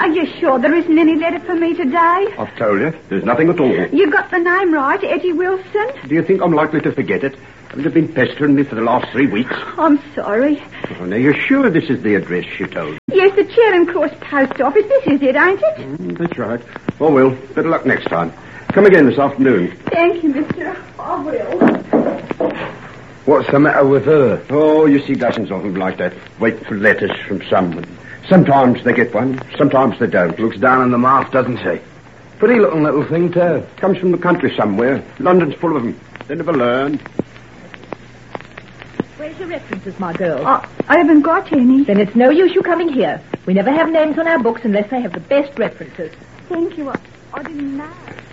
you sure there isn't any letter for me today? I've told you, there's nothing at all. You got the name right, Eddie Wilson? Do you think I'm likely to forget it? Haven't you been pestering me for the last 3 weeks? I'm sorry. Oh, now, you're sure this is the address you told me? Yes, the Charing Cross Post Office. This is it, ain't it? That's right. Oh, well, better luck next time. Come again this afternoon. Thank you, mister. I will. What's the matter with her? Oh, you see dozens of them like that. Wait for letters from someone. Sometimes they get one, sometimes they don't. Looks down on the mouth, doesn't she? Pretty looking little thing, too. Comes from the country somewhere. London's full of them. They never learn. Where's your references, my girl? I haven't got any. Then it's no use you coming here. We never have names on our books unless they have the best references. Thank you. I didn't know.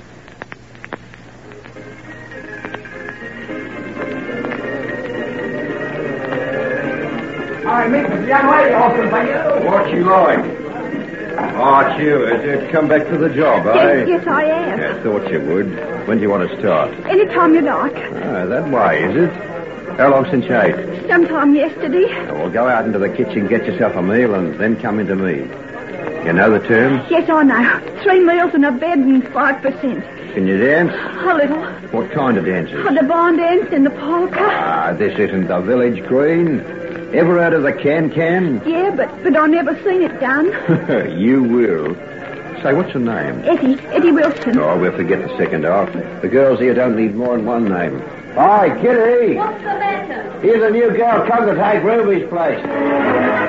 I meet the young lady often for you. What you like? Oh, you, has you come back to the job, Yes, I am. I thought you would. When do you want to start? Any time you like. Ah, that way, is it? How long since you ate? Sometime yesterday. Oh, well, go out into the kitchen, get yourself a meal, and then come into me. You know the terms? Yes, I know. 3 meals and a bed and 5%. Can you dance? A little. What kind of dances? The barn dance and the polka. Ah, this isn't the village queen. Ever heard of the can-can? Yeah, but I never seen it done. You will. Say, what's your name? Eddie Wilson. Oh, we'll forget the second half. The girls here don't need more than one name. Hi, Kitty. What's the matter? Here's a new girl come to take Ruby's place.